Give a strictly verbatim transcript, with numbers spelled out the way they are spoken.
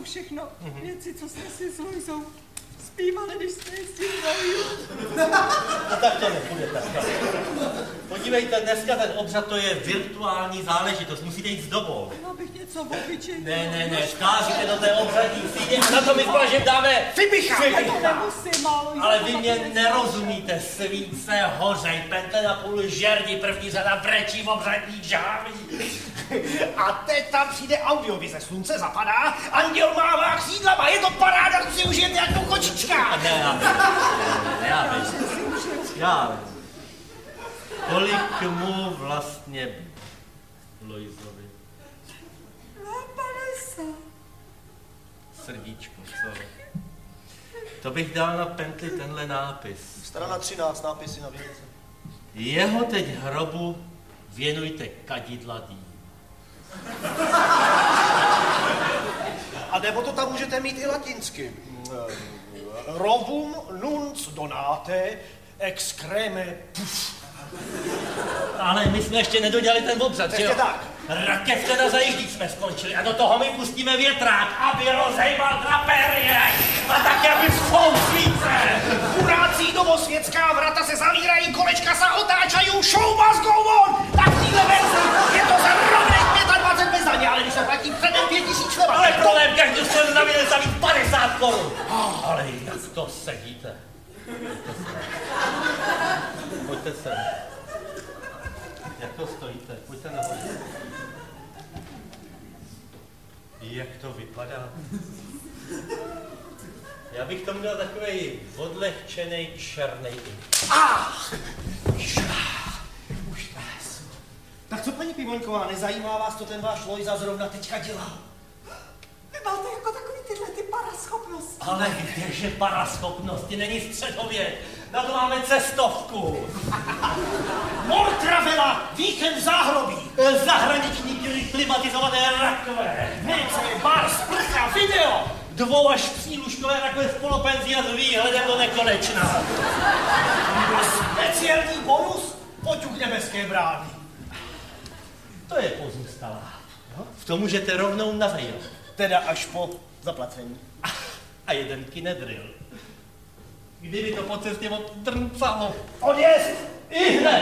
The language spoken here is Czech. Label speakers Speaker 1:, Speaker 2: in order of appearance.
Speaker 1: všechno mm-hmm. věci, co jste si s Lojzou zpívali, když jste jezdili na výlet.
Speaker 2: No tak to nepůjde takhle. Podívejte, dneska ten obřad to je virtuální záležitost, musíte jít s dobou.
Speaker 1: No bych něco obyčejného.
Speaker 2: Ne, ne, ne, vkážete do té obřadní síně a na to my s Blažem dáme
Speaker 1: Fibicha. Já to nemusím, ale...
Speaker 2: Ale vy mě nerozumíte, svíce hořej, pente na půl žerdi, první řada brečí v obřadní žáví.
Speaker 3: A teď tam přijde audiovize, slunce zapadá, anděl mává křídlama, je to paráda, tu si užijete jako kočička.
Speaker 2: Ne, já ne, já vím. Já vím. Kolik mu vlastně Lojzovi?
Speaker 1: Na padesát.
Speaker 2: Srdíčko, co? To bych dal na pentli tenhle nápis.
Speaker 3: Strana třináct, nápisy na věnce.
Speaker 2: Jeho teď hrobu věnujte kadidladý.
Speaker 3: A nebo to tam můžete mít i latinsky. Rovum nuns donate ex creme puf.
Speaker 2: Ale my jsme ještě nedodělali ten obřad, že jo?
Speaker 3: Ještě tak.
Speaker 2: Rakev teda zajíždí jsme skončili a do toho my pustíme větrák, aby rozejbal draperie a také aby vfous více.
Speaker 3: Kurácí domosvětská vrata se zavírají, kolečka se otáčají, show must go on. Tak v téhle verzi je to za rovných dvacet pět bez daně, ale když se platí předem pět tisíc leva.
Speaker 2: Ale problém, každý se na mě zavíc padesát korun. Ale jak to sedíte? Pojďte sem. Jak to stojíte? Pojďte nahoru. Jak to vypadá? Já bych tomu dal takovej odlehčenej černej ink.
Speaker 3: Ah! Už nás. Tak co, paní Pivoňková, nezajímá vás, co ten váš Lojza zrovna teďka dělá?
Speaker 1: Vy máte jako takový tyhle ty paraschopnosti.
Speaker 2: Ale kdeže paraschopnosti, není středověk. Na to máme cestovku.
Speaker 3: Mortravela, víkend v záhrobí.
Speaker 2: Zahraniční klimatizované rakve.
Speaker 3: Nece, bar, sprcha, video.
Speaker 2: Dvou až třílůžkové rakve s polopenzí a s výhledem do nekonečna.
Speaker 3: A speciální bonus, pojď k nebeské brány.
Speaker 2: To je pozůstalá. V tom můžete rovnou na vejl.
Speaker 3: Teda až po zaplacení.
Speaker 2: A jeden kinedril. Kdyby to po cestě odtrncalo.
Speaker 3: Odjezd!
Speaker 2: I hned!